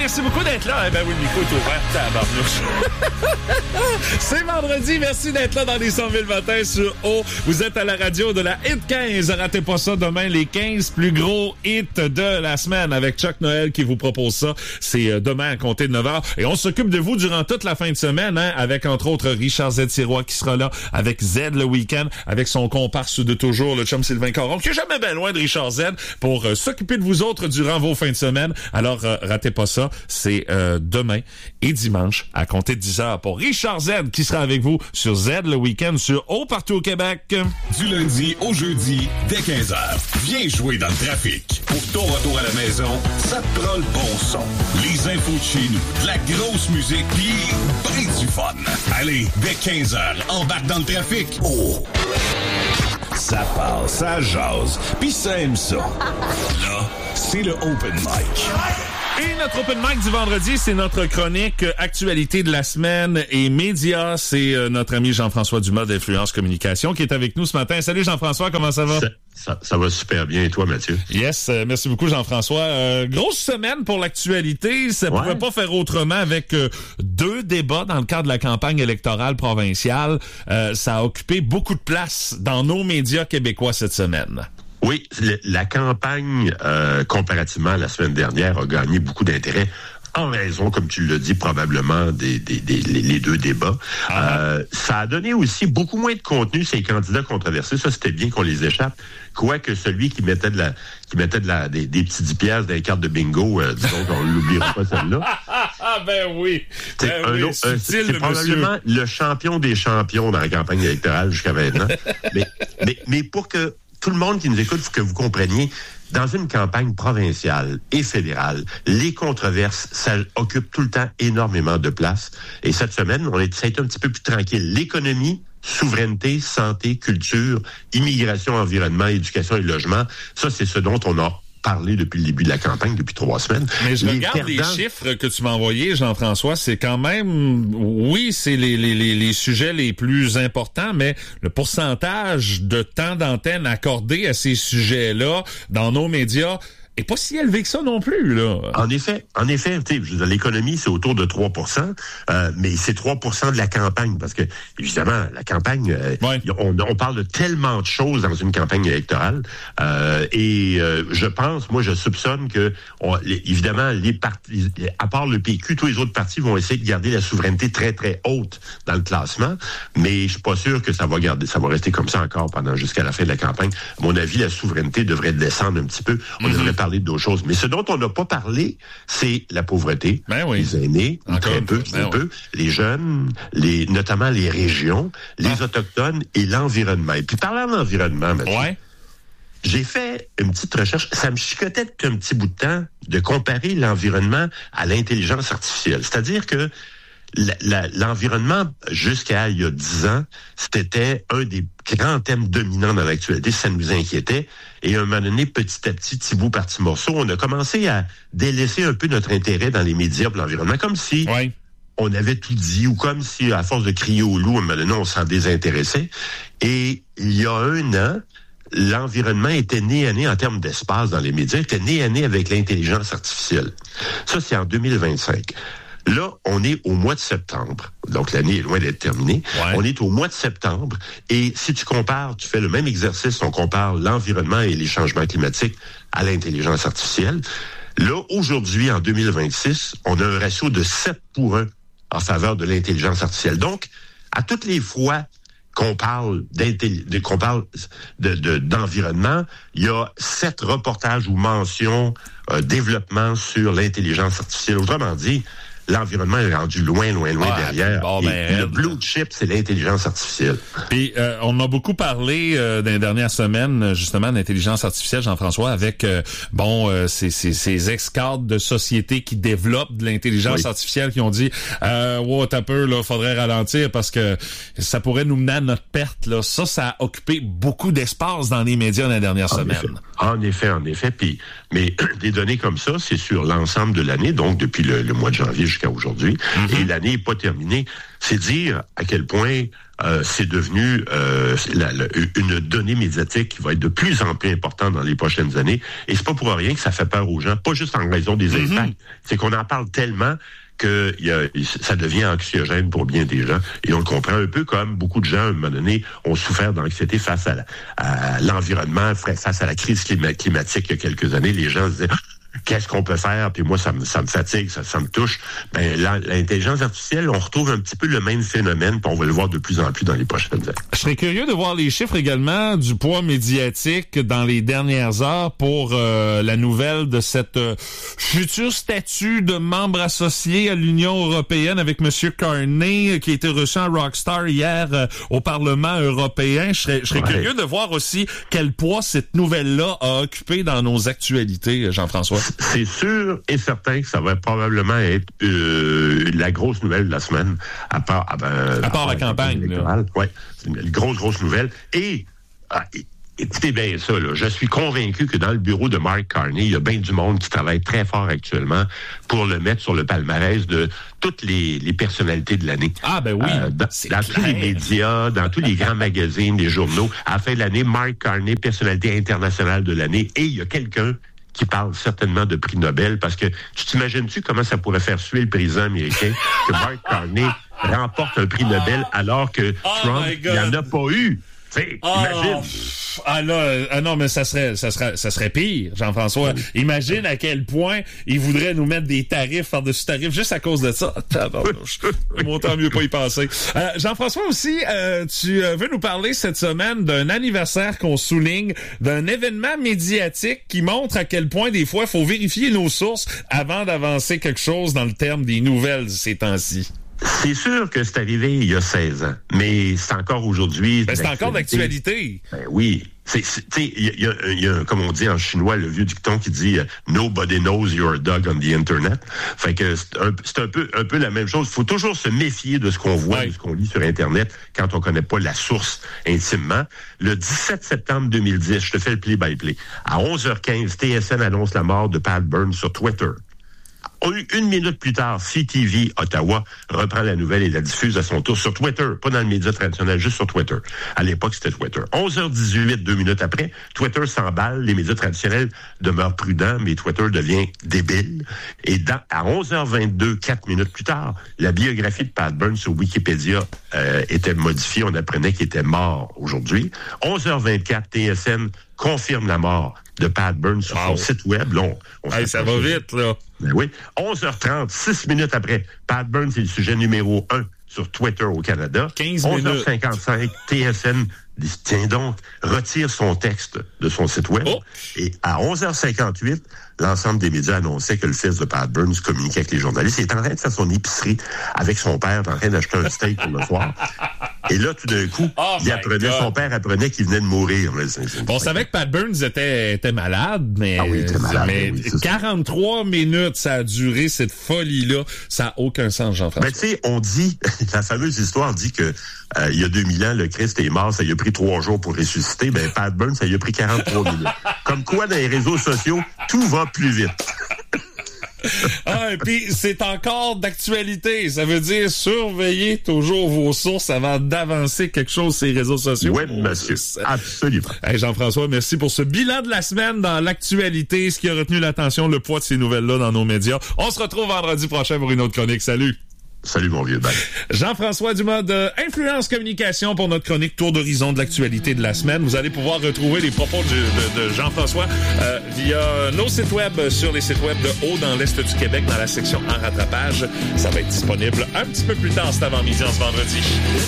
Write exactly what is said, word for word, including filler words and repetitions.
merci beaucoup d'être là. Eh ben oui, le micro est ouvert. Tabarnouche. C'est vendredi. Merci d'être là dans les cent mille matins sur O. Vous êtes à la radio de la Hit quinze. Ratez pas ça demain, les quinze plus gros hits de la semaine avec Chuck Noël qui vous propose ça. C'est demain à compter de neuf heures. Et on s'occupe de vous durant toute la fin de semaine, hein, avec entre autres Richard Z. Sirois qui sera là, avec Z le week-end, avec son comparse de toujours, le chum Sylvain Caron, qui est jamais bien loin de Richard Z, pour euh, s'occuper de vous autres durant vos fins de semaine. Alors, euh, ratez pas ça. C'est euh, demain et dimanche à compter de dix heures pour Richard Z qui sera avec vous sur Z le week-end sur O partout au Québec. Du lundi au jeudi, dès quinze heures. Viens jouer dans le trafic. Pour ton retour à la maison, ça te prend le bon son. Les infos de chez nous, de la grosse musique pis ben du fun. Allez, dès quinze heures, embarque dans le trafic. Oh! Ça passe, ça jase, pis ça aime ça. Là, c'est le Open Mic. Et notre Open Mic du vendredi, c'est notre chronique euh, Actualité de la semaine et médias. C'est euh, notre ami Jean-François Dumas d'Influence Communication qui est avec nous ce matin. Salut Jean-François, comment ça va? Ça, ça, ça va super bien. Et toi, Mathieu? Yes, euh, merci beaucoup Jean-François. Euh, grosse semaine pour l'actualité. Ça ouais. pouvait pas faire autrement avec euh, deux débats dans le cadre de la campagne électorale provinciale. Euh, ça a occupé beaucoup de place dans nos médias québécois cette semaine. Oui, la campagne, euh, comparativement à la semaine dernière, a gagné beaucoup d'intérêt en raison, comme tu l'as dit, probablement des, des, des les deux débats. Ah. Euh, ça a donné aussi beaucoup moins de contenu ces candidats controversés. Ça, c'était bien qu'on les échappe. Quoique celui qui mettait de la, qui mettait de la, des, des petits dix piastres dans les cartes de bingo, euh, disons qu'on l'oubliera pas celle-là. Ah ben oui. C'est, ben un oui, autre, euh, c'est, c'est probablement le champion des champions dans la campagne électorale jusqu'à maintenant. mais, mais, mais pour que tout le monde qui nous écoute, faut que vous compreniez, dans une campagne provinciale et fédérale, les controverses, ça occupe tout le temps énormément de place. Et cette semaine, on est, ça a été un petit peu plus tranquille. L'économie, souveraineté, santé, culture, immigration, environnement, éducation et logement, ça, c'est ce dont on a parlé depuis le début de la campagne, depuis trois semaines. Mais je les regarde perdants... les chiffres que tu m'as envoyés, Jean-François, c'est quand même, oui, c'est les, les, les, les sujets les plus importants, mais le pourcentage de temps d'antenne accordé à ces sujets-là dans nos médias est pas si élevé que ça non plus, là. En effet, en effet, tu sais, l'économie, c'est autour de trois pour cent, euh, mais c'est trois pour cent de la campagne, parce que, évidemment, la campagne, euh, ouais. on, on parle de tellement de choses dans une campagne électorale, euh, et euh, je pense, moi, je soupçonne que, on, les, évidemment, les partis, à part le P Q, tous les autres partis vont essayer de garder la souveraineté très, très haute dans le classement, mais je suis pas sûr que ça va garder, ça va rester comme ça encore pendant jusqu'à la fin de la campagne. À mon avis, la souveraineté devrait descendre un petit peu. On mm-hmm. devrait parler d'autres choses. Mais ce dont on n'a pas parlé, c'est la pauvreté. Ben oui. Les aînés, Encore très peu, ben très oui. peu, les jeunes, les, notamment les régions, les ah. autochtones et l'environnement. Et puis, parlant d'environnement, Mathieu, ouais. j'ai fait une petite recherche. Ça me chicotait depuis un petit bout de temps de comparer l'environnement à l'intelligence artificielle. C'est-à-dire que La, la, l'environnement, jusqu'à il y a dix ans, c'était un des grands thèmes dominants dans l'actualité. Ça nous inquiétait. Et à un moment donné, petit à petit, petit bout par petit morceau, on a commencé à délaisser un peu notre intérêt dans les médias pour l'environnement, comme si ouais. on avait tout dit, ou comme si, à force de crier au loup, à un moment donné, on s'en désintéressait. Et il y a un an, l'environnement était né à né en termes d'espace dans les médias, était né à né avec l'intelligence artificielle. Ça, c'est en deux mille vingt-cinq. Là, on est au mois de septembre. Donc, l'année est loin d'être terminée. Ouais. On est au mois de septembre. Et si tu compares, tu fais le même exercice, on compare l'environnement et les changements climatiques à l'intelligence artificielle. Là, aujourd'hui, en deux mille vingt-six, on a un ratio de sept pour un en faveur de l'intelligence artificielle. Donc, à toutes les fois qu'on parle d'intelli- qu'on parle de, de, d'environnement, il y a sept reportages ou mentions, euh, développement sur l'intelligence artificielle. Autrement dit, l'environnement est rendu loin, loin, loin ouais, derrière. Bon, ben, le blue chip, c'est l'intelligence artificielle. Puis, euh, on a beaucoup parlé euh, dans les dernières semaines, justement, d'intelligence artificielle, Jean-François, avec, euh, bon, euh, ces, ces, ces ex-cadres de sociétés qui développent de l'intelligence oui. artificielle, qui ont dit, euh, wow, t'as peu, là, faudrait ralentir parce que ça pourrait nous mener à notre perte, là. Ça, ça a occupé beaucoup d'espace dans les médias dans les dernières en semaines. Effet. En effet, en effet. Puis, mais des données comme ça, c'est sur l'ensemble de l'année, donc depuis le, le mois de janvier jusqu'à jusqu'à aujourd'hui. Mm-hmm. Et l'année n'est pas terminée. C'est dire à quel point euh, c'est devenu euh, la, la, une donnée médiatique qui va être de plus en plus importante dans les prochaines années. Et c'est pas pour rien que ça fait peur aux gens, pas juste en raison des mm-hmm. impacts. C'est qu'on en parle tellement que y a, ça devient anxiogène pour bien des gens. Et on le comprend un peu comme beaucoup de gens, à un moment donné, ont souffert d'anxiété face à, la, à l'environnement, face à la crise climatique il y a quelques années. Les gens se disaient... Qu'est-ce qu'on peut faire? Puis moi, ça me, ça me fatigue, ça, ça me touche. Ben, l'intelligence artificielle, on retrouve un petit peu le même phénomène, puis on va le voir de plus en plus dans les prochaines années. Je serais curieux de voir les chiffres également du poids médiatique dans les dernières heures pour euh, la nouvelle de cette euh, futur statut de membre associé à l'Union européenne avec M. Carney, qui a été reçu en Rockstar hier euh, au Parlement européen. Je serais, je serais ouais. curieux de voir aussi quel poids cette nouvelle-là a occupé dans nos actualités, Jean-François. C'est sûr et certain que ça va probablement être euh, la grosse nouvelle de la semaine, à part, à, ben, à part la, la campagne. Oui, c'est une grosse, grosse nouvelle. Et, ah, écoutez bien ça, là, je suis convaincu que dans le bureau de Mark Carney, il y a bien du monde qui travaille très fort actuellement pour le mettre sur le palmarès de toutes les, les personnalités de l'année. Ah ben oui, euh, dans, dans tous les médias, dans tous les grands magazines, les journaux. À la fin de l'année, Mark Carney, personnalité internationale de l'année. Et il y a quelqu'un qui parle certainement de prix Nobel, parce que tu t'imagines-tu comment ça pourrait faire suer le président américain que Mark Carney remporte un prix Nobel alors que oh Trump n'en a pas eu? T'sais, oh, imagine. Ah là, ah non, mais ça serait, ça serait, ça serait pire, Jean-François. Oui. Imagine à quel point ils voudraient nous mettre des tarifs par-dessus tarifs juste à cause de ça. Autant mieux pas y penser. Euh, Jean-François aussi, euh, tu veux nous parler cette semaine d'un anniversaire qu'on souligne, d'un événement médiatique qui montre à quel point des fois il faut vérifier nos sources avant d'avancer quelque chose dans le terme des nouvelles ces temps-ci. C'est sûr que c'est arrivé il y a seize ans, mais c'est encore aujourd'hui. Ben, c'est encore d'actualité. Ben oui. C'est, c'est, il y a, y a, comme on dit en chinois, le vieux dicton qui dit « Nobody knows you're a dog on the Internet ». Fait que c'est un, c'est un peu, un peu la même chose. Il faut toujours se méfier de ce qu'on voit, ouais. de ce qu'on lit sur Internet quand on connaît pas la source intimement. Le dix-sept septembre deux mille dix, je te fais le play-by-play. À onze heures quinze, T S N annonce la mort de Pat Burns sur Twitter. Une minute plus tard, C T V Ottawa reprend la nouvelle et la diffuse à son tour sur Twitter, pas dans le média traditionnel, juste sur Twitter. À l'époque, c'était Twitter. onze heures dix-huit, deux minutes après, Twitter s'emballe, les médias traditionnels demeurent prudents, mais Twitter devient débile. Et dans, à onze heures vingt-deux, quatre minutes plus tard, la biographie de Pat Burns sur Wikipédia euh, était modifiée. On apprenait qu'il était mort aujourd'hui. onze heures vingt-quatre, T S N confirme la mort de Pat Burns sur wow. son site web. Là, on, on hey, ça va vite, là. Ben oui. onze heures trente, six minutes après, Pat Burns est le sujet numéro un sur Twitter au Canada. quinze minutes. onze heures cinquante-cinq, T S N dit, tiens donc, retire son texte de son site web. Oh. Et à onze heures cinquante-huit, l'ensemble des médias annonçaient que le fils de Pat Burns communiquait avec les journalistes. Il est en train de faire son épicerie avec son père, en train d'acheter un steak pour le soir. Et là, tout d'un coup, oh il apprenait, son père apprenait qu'il venait de mourir. Bon, on savait que Pat Burns était, était malade, mais, ah oui, il était malade, mais oui, quarante-trois minutes, ça a duré, cette folie-là. Ça n'a aucun sens, Jean-François. Ben, tu sais, on dit, la fameuse histoire dit que euh, il y a deux mille ans, le Christ est mort, ça lui a pris trois jours pour ressusciter. Ben, Pat Burns, ça lui a pris quarante-trois minutes. Comme quoi, dans les réseaux sociaux, tout va plus vite. Ah, et puis c'est encore d'actualité. Ça veut dire surveillez toujours vos sources avant d'avancer quelque chose sur les réseaux sociaux. Oui, monsieur. Absolument. Hey, Jean-François, merci pour ce bilan de la semaine dans l'actualité, ce qui a retenu l'attention, le poids de ces nouvelles-là dans nos médias. On se retrouve vendredi prochain pour une autre chronique. Salut. Salut, mon vieux. Bye. Jean-François Dumas de Influence Communication pour notre chronique Tour d'horizon de l'actualité de la semaine. Vous allez pouvoir retrouver les propos de, de, de Jean-François euh, via nos sites web, sur les sites web de Haut dans l'Est du Québec, dans la section en rattrapage. Ça va être disponible un petit peu plus tard cet avant-midi en ce vendredi.